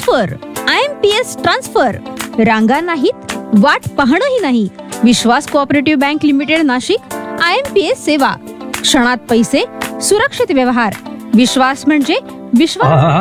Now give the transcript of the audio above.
Transfer, IMPS transfer. रांगा नाहीत, वाट पाहणंही नाही. विश्वास cooperative bank limited Nashik. IMPS सेवा, क्षणात पैसे, सुरक्षित व्यवहार. विश्वास म्हणजे विश्वास.